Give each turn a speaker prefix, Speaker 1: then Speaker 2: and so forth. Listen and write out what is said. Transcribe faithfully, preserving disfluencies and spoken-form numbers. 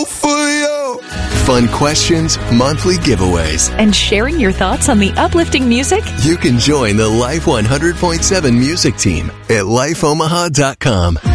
Speaker 1: For you.
Speaker 2: Fun questions, monthly giveaways.
Speaker 3: And sharing your thoughts on the uplifting music?
Speaker 2: You can join the Life one hundred point seven music team at life omaha dot com.